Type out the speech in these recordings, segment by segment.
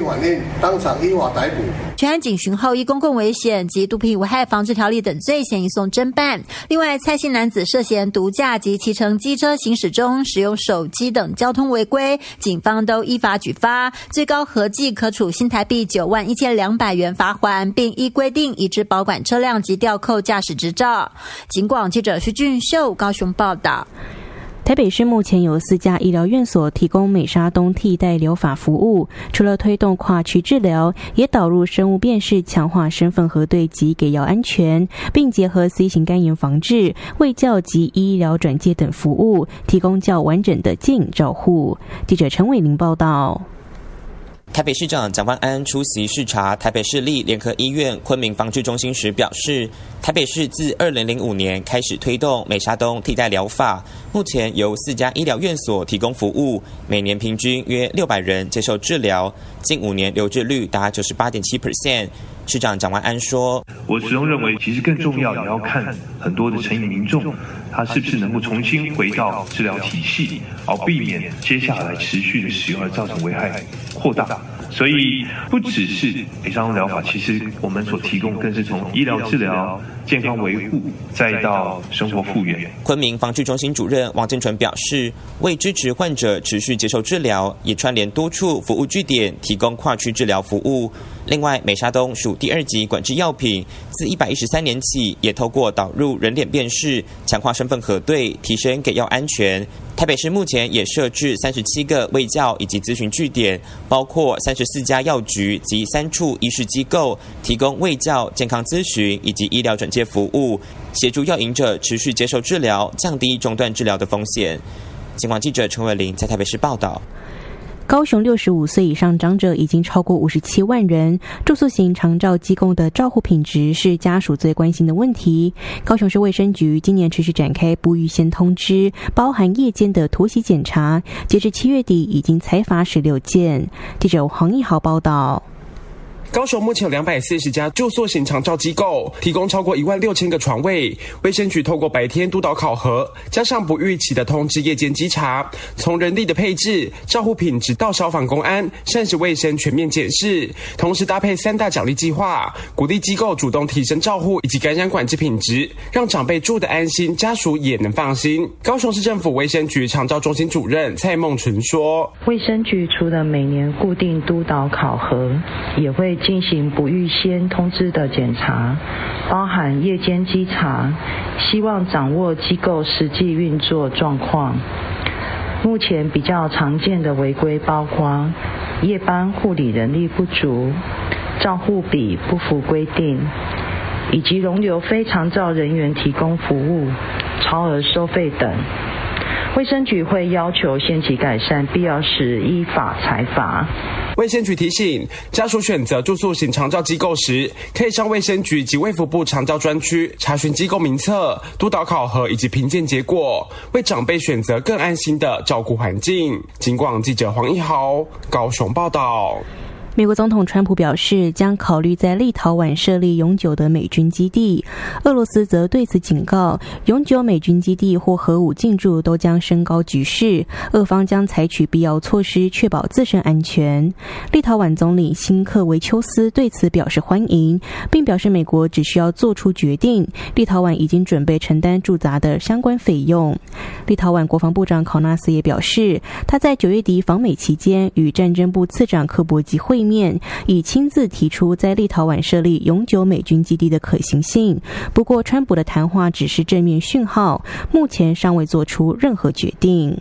反应，当场依法逮捕。 全案警询后，依公共危险及毒品危害防治条例等罪嫌移送侦办。另外，蔡姓男子涉嫌毒驾及骑乘机车行驶中使用手机等交通违规，警方都依法举发，最高合计可处新台币91200元罚锾，并依规定移至保管车辆及吊扣驾驶执照。警广记者徐俊秀高雄报道。 台北市目前有4家医疗院所提供美沙东替代疗法服务，除了推动跨区治疗，也导入生物辨识，强化身份核对及给药安全，并结合 C 型肝炎防治、卫教及医疗转介等服务，提供较完整的接引照护。记者陈伟玲报道。 台北市长蒋万安出席视察台北市立联合医院昆明防治中心时表示，台北市自2005年开始推动美沙东替代疗法，目前由4家医疗院所提供服务，每年平均约600人接受治疗，近5年留置率达 98.7%。市长蒋万安说， 我始终认为其实更重要也要看很多的成瘾民众他是不是能够重新回到治疗体系，避免接下来持续的使用而造成危害扩大。所以不只是美沙东疗法，其实我们所提供更是从医疗治疗、健康维护，再到生活复原。 昆明防治中心主任王建纯表示，为支持患者持续接受治疗，也串联多处服务据点，提供跨区治疗服务。另外，美沙东属第2级管制药品，自113年起，也透过导入人脸辨识，强化身份核对，提升给药安全。台北市目前也设置37个卫教以及咨询据点，包括34家药局及3处医事机构，提供卫教、健康咨询以及医疗转介服务，协助药瘾者持续接受治疗，降低中断治疗的风险。警广记者陈伟玲在台北市报道。 高雄65岁以上长者已经超过57万人，住宿型长照机构的照护品质是家属最关心的问题。高雄市卫生局今年持续展开不预先通知，包含夜间的突袭检查，截至7月底已经裁罚16件。记者黄义豪报道。 高雄目前有240家住宿型长照机构，提供超过16000个床位。卫生局透过白天督导考核，加上不预期的通知夜间稽查，从人力的配置、照护品质到消防公安、膳食卫生全面检视，同时搭配3大奖励计划，鼓励机构主动提升照护以及感染管制品质，让长辈住得安心，家属也能放心。高雄市政府卫生局长照中心主任蔡梦纯说， 卫生局除了每年固定督导考核，也会进行不预先通知的检查，包含夜间稽查，希望掌握机构实际运作状况。目前比较常见的违规包括夜班护理人力不足、照护比不符规定，以及容留非长照人员提供服务、超额收费等。卫生局会要求限期改善，必要时依法裁罚。 卫生局提醒，家属选择住宿型长照机构时，可以上卫生局及卫福部长照专区查询机构名册、督导考核以及评鉴结果，为长辈选择更安心的照顾环境。警广记者黄一豪高雄报道。 美国总统川普表示，将考虑在立陶宛设立永久的美军基地。俄罗斯则对此警告，永久美军基地或核武进驻都将升高局势，俄方将采取必要措施确保自身安全。立陶宛总理辛克维丘斯对此表示欢迎，并表示美国只需要做出决定，立陶宛已经准备承担驻扎的相关费用。立陶宛国防部长考纳斯也表示，他在9月底访美期间与战争部次长科博基会面，已亲自提出在立陶宛设立永久美军基地的可行性。不过川普的谈话只是正面讯号，目前尚未做出任何决定。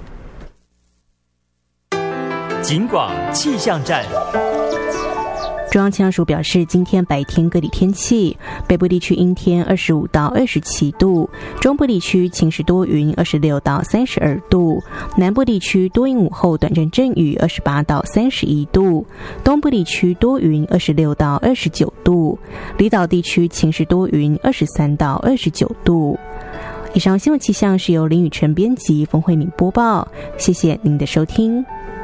警广气象站。 中央气象署表示，今天白天各地天气，北部地区阴天25到27度，中部地区晴时多云26到32度，南部地区多云午后短暂阵雨28到31度，东部地区多云26到29度，离岛地区晴时多云23到29度。以上新闻气象是由林雨晨编辑，冯慧敏播报，谢谢您的收听。